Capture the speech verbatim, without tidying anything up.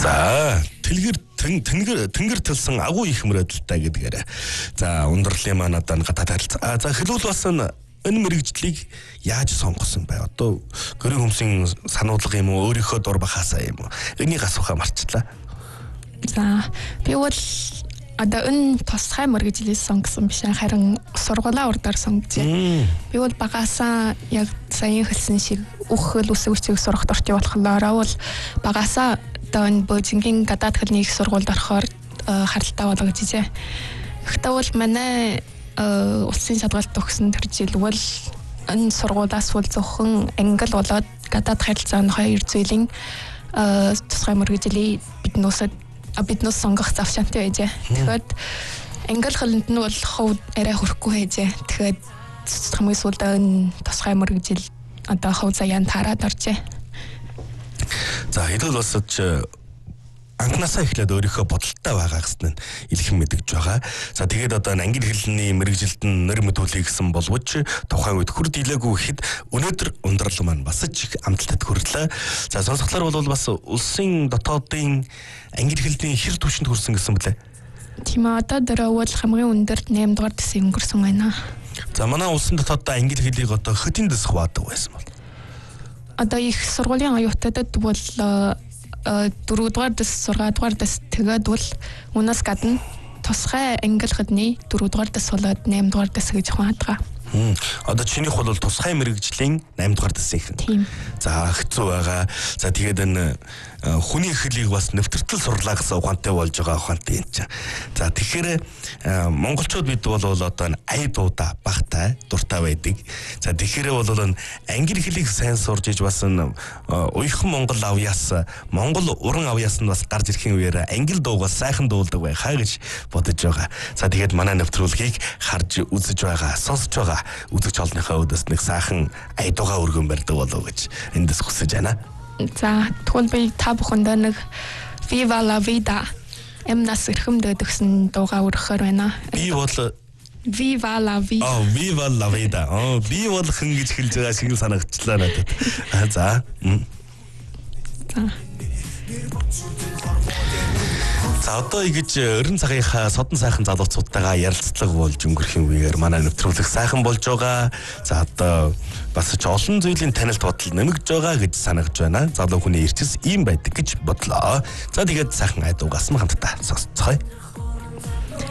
За тэлгэр тэнгэр тэнгэр төлсөн агуу их мөрөдөлтэй гэдгээр. За ундралын маань одоо гадаад харилцаа. За хэлвэл бас энэ мэрэгжлийг яаж сонгосон бай? Одоо гэрийн хүмүүсийн сануулга юм уу, өөрийнхөө дур бахаасаа юм уу? Энийг асуухаа марчлаа. За би бол одоо энэ тусгай мэрэгжлийг сонгосон биш, харин сургуулаа урдаар сонгожээ. Би бол багаасаа яг саяхан хэлсэн шиг үхэл үсэг үсэг сурах дуртай болохоор бол багаасаа одоо энэ Бөөжингийн гадаад хэлний их сургуульд орохоор харалтаа болгожээ. Гэхдээ бол манай улсын шалгалт өгсөн тэр жил бол энэ сургуулиас бол зөвхөн англи болоод гадаад харилцааны хоёр зүйлийн тусгай мэрэгжлийг биднөөсөд биднээс сонгох зав шантай байжээ. Тэгэхээр англи хэлэнд нь бол хов арай хөрөхгүй байжээ. Тэгэхээр хамгийн сүүлд энэ тусгай мэрэгжил одоо хов заяанд хараад оржээ. За хэдүүл бас ч анхнаасаа эхлээд өөрийнхөө бодолтой байгаа гэсэн нь илхэн мэдэж байгаа. За тэгээд одоо англи хэлний мэрэгжилд нь нэр мэдүүлэх гэсэн боловч тухайн үед хүр дийлээгүй ихэд өнөөдөр ундрал маань бас ч их амталтад хүрлээ. За сонсогдлоор бол бас улсын дотоодын англи хэлний хэр түвшинд хүрсэн гэсэн бэлээ. Тийм ээ, одоо дөрөвөл хамгийн өндөр наймд дугаар дэсийг өнгөрсөн байна. За манай улсын дотоодоо англи хэлийг одоо хөтийн дэс хуваадаг байсан бол. Одоо их сургуулийн оюутнуудад бол дөрөвдүгээр дэс, гуравдугаар дэс тэгээд бол унаас гадна тусгай англи хэлний дөрөвдүгээр дэс болоод наймдугаар дэс гэж хуваадаг. Хм. Одоо чинийх бол тусгай мэрэгжлийн наймдугаар дэсийнх. Тийм. За хэцүү байгаа. За тэгээд энэ хүний хэлийг бас нэвтртэл сурлаа гэсэн ухаантай болж байгаа ухаантай юм чинь. За тэгэхээр монголчууд бид бол одоо ая дуудаа багтай дуртай байдаг. За тэгэхээр бол англи хэлийг сайн сурж иж бас уйхан монгол авьяас монгол уран авьяас нь бас гарч ирэхин үеэр англи дууг бас сайхан дуулдаг байх хаа гэж бодож байгаа. За тэгээд манай нэвтрүүлгийг харж үзэж байгаа, сонсож байгаа үзэгч олонныхаа өдөөс нэг сайхан ая дуугаа өргөн барьдаг болов гэж эндээс хүсэж байна. За тэгвэл би та бүхэндээ нэг Viva la vida эмнас эрхэмдээд өгсөн дуугаа өргөхөр байна. Би бол Viva la vida. Oh, Viva la vida. Oh, би бол хэн гэж хэлж байгаа шиг санагчлаа надад. За. За. За одоо ингэж өрн цагийнхаа содон сайхан залууцуудтайгаа ярилцлага болж өнгөрөх үеэр манай нэвтрүүлэг сайхан болж байгаа. За одоо бас ч олон зүйлийн танилт бодол нэмэгдэж байгаа гэж санагж байна. Залуу хүний эрчс ийм байдаг гэж бодлоо. За тэгээд сайхан айдуугаас хамтдаа сонсцгоё.